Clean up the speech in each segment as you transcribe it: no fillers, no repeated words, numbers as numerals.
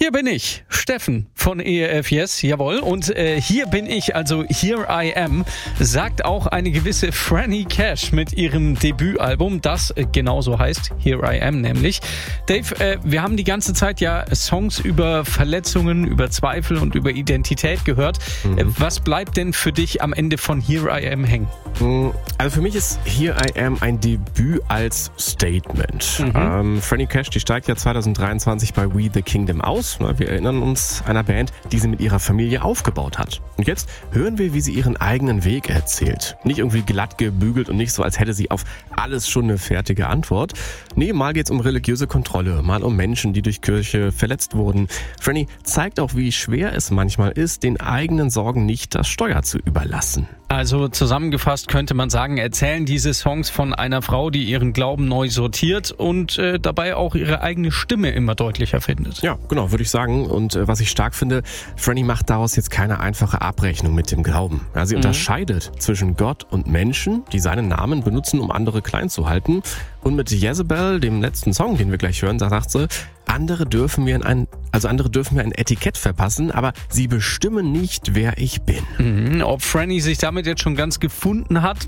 Hier bin ich, Steffen von ERF Yes, jawohl. Und hier bin ich, also Here I Am, sagt auch eine gewisse Franny Cash mit ihrem Debütalbum, das genauso heißt, Here I Am nämlich. Dave, wir haben die ganze Zeit ja Songs über Verletzungen, über Zweifel und über Identität gehört. Was bleibt denn für dich am Ende von Here I Am hängen? Also für mich ist Here I Am ein Debüt als Statement. Franny Cash, die steigt ja 2023 bei We the Kingdom aus. Wir erinnern uns einer Band, die sie mit ihrer Familie aufgebaut hat. Und jetzt hören wir, wie sie ihren eigenen Weg erzählt. Nicht irgendwie glatt gebügelt und nicht so, als hätte sie auf alles schon eine fertige Antwort. Nee, mal geht's um religiöse Kontrolle, mal um Menschen, die durch Kirche verletzt wurden. Franny zeigt auch, wie schwer es manchmal ist, den eigenen Sorgen nicht das Steuer zu überlassen. Also zusammengefasst könnte man sagen, erzählen diese Songs von einer Frau, die ihren Glauben neu sortiert und dabei auch ihre eigene Stimme immer deutlicher findet. Ja, genau, würde ich sagen. Und was ich stark finde, Franny macht daraus jetzt keine einfache Abrechnung mit dem Glauben. Ja, sie unterscheidet zwischen Gott und Menschen, die seinen Namen benutzen, um andere klein zu halten. Und mit Jezebel, dem letzten Song, den wir gleich hören, da sagt sie, andere dürfen mir ein Etikett verpassen, aber sie bestimmen nicht, wer ich bin. Ob Franny sich damit jetzt schon ganz gefunden hat,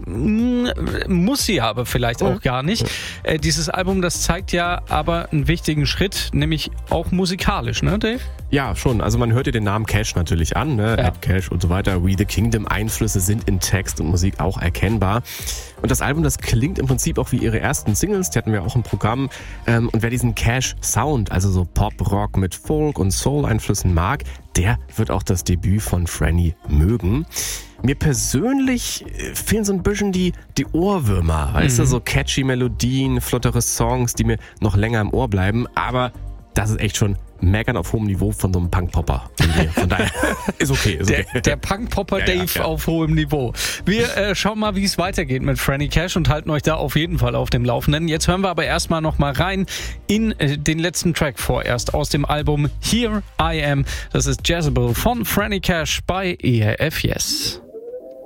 muss sie aber vielleicht auch gar nicht. Dieses Album, das zeigt ja aber einen wichtigen Schritt, nämlich auch musikalisch, ne, Dave? Ja, schon. Also man hört dir den Namen Cash natürlich an, ne? Ja. Cash und so weiter. We the Kingdom, Einflüsse sind in Text und Musik auch erkennbar. Und das Album, das klingt im Prinzip auch wie ihre ersten Singles, die hatten wir auch im Programm. Und wer diesen Cash-Sound, also so Pop-Rock mit Folk- und Soul-Einflüssen mag, der wird auch das Debüt von Franny mögen. Mir persönlich fehlen so ein bisschen die Ohrwürmer, weißt du, so catchy Melodien, flottere Songs, die mir noch länger im Ohr bleiben, aber das ist echt schon Meckern auf hohem Niveau von so einem Punk-Popper. Von daher ist okay. Der Punk-Popper Dave ja. auf hohem Niveau. Wir schauen mal, wie es weitergeht mit Franny Cash und halten euch da auf jeden Fall auf dem Laufenden. Jetzt hören wir aber erstmal noch mal rein in den letzten Track vorerst aus dem Album Here I Am. Das ist Jezebel von Franny Cash bei ERF Yes.